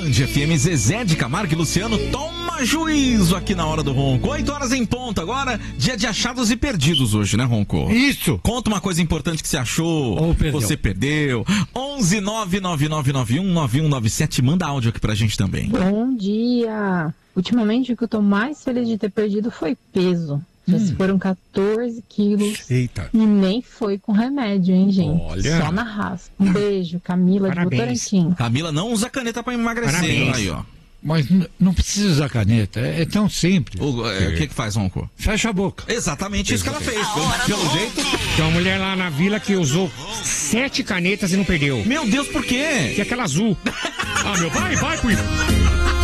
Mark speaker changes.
Speaker 1: Band FM, Zezé de Camargo e Luciano, toma juízo aqui na Hora do Ronco. 8 horas em ponto agora, dia de achados e perdidos hoje, né, Ronco?
Speaker 2: Isso.
Speaker 1: Conta uma coisa importante que você achou,
Speaker 2: ou perdeu.
Speaker 1: Você perdeu. 11 99991 9197, manda áudio aqui pra gente também.
Speaker 3: Bom dia. Ultimamente o que eu tô mais feliz de ter perdido foi peso. Já se foram 14 quilos.
Speaker 2: Eita.
Speaker 3: E nem foi com remédio, hein, gente?
Speaker 2: Olha.
Speaker 3: Só na raça. Um beijo, Camila
Speaker 4: Parabéns.
Speaker 3: de Votorantim.
Speaker 1: Camila não usa caneta pra emagrecer.
Speaker 4: Parabéns.
Speaker 1: Aí, ó.
Speaker 2: Mas não precisa usar caneta, é tão simples.
Speaker 1: O que faz, Ronco?
Speaker 2: Fecha a boca.
Speaker 1: Exatamente isso que ela fez. Pelo jeito.
Speaker 4: Tem uma mulher lá na vila que usou 7 canetas e não perdeu.
Speaker 1: Meu Deus, por quê?
Speaker 4: Que é aquela azul. Ah, meu, vai, Cuido.